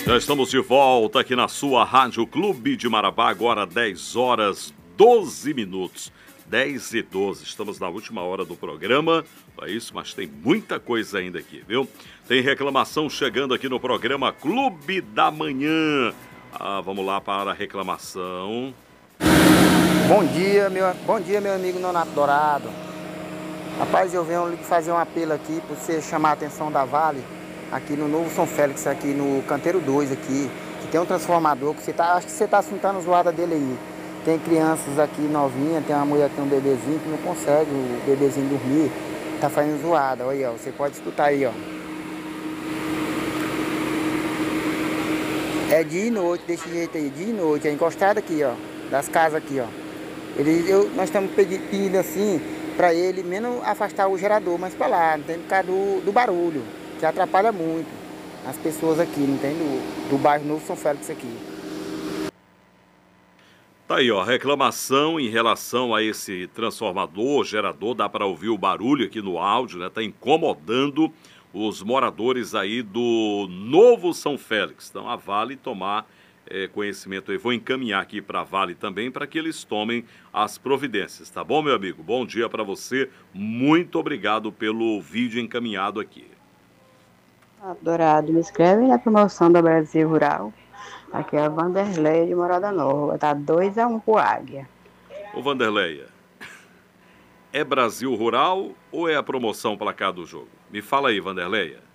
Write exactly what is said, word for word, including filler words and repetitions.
Já estamos de volta aqui na sua Rádio Clube de Marabá, agora dez horas doze minutos. dez e doze, estamos na última hora do programa, é isso, mas tem muita coisa ainda aqui, viu? Tem reclamação chegando aqui no programa Clube da Manhã. Ah, vamos lá para a reclamação. Bom dia, meu, bom dia, meu amigo Nonato Dourado. Rapaz, eu venho fazer um apelo aqui para você chamar a atenção da Vale, aqui no Novo São Félix, aqui no Canteiro dois, aqui, que tem um transformador, que você tá, acho que você está sentando zoada dele aí. Tem crianças aqui novinhas, tem uma mulher que tem um bebezinho que não consegue o bebezinho dormir, tá fazendo zoada, olha aí, ó, você pode escutar aí, ó. É dia e noite, desse jeito aí, dia e noite, é encostado aqui, ó, das casas aqui, ó. Ele, eu, nós estamos pedindo assim, para ele menos afastar o gerador, mas para lá, não tem, por causa do, do barulho, que atrapalha muito as pessoas aqui, não tem, do, do bairro Novo São Félix aqui. Tá aí, ó, reclamação em relação a esse transformador, gerador, dá para ouvir o barulho aqui no áudio, né? Tá incomodando os moradores aí do Novo São Félix. Então a Vale tomar é, conhecimento aí, vou encaminhar aqui para a Vale também para que eles tomem as providências, tá bom, meu amigo? Bom dia para você, muito obrigado pelo vídeo encaminhado aqui. Dourado, me inscreve na promoção da Brasil Rural. Aqui é a Vanderleia de Morada Nova, tá dois a um pro Águia. Ô Vanderleia, é Brasil Rural ou é a promoção para cá do jogo? Me fala aí, Vanderleia.